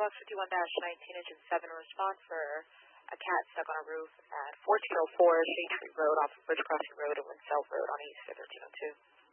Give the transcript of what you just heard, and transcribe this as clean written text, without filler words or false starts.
Box 51-19 Engine 7 response for a cat stuck on a roof at 1404 Shade Tree Road off of Bridge Crossing Road and Winsell Road on East 1302.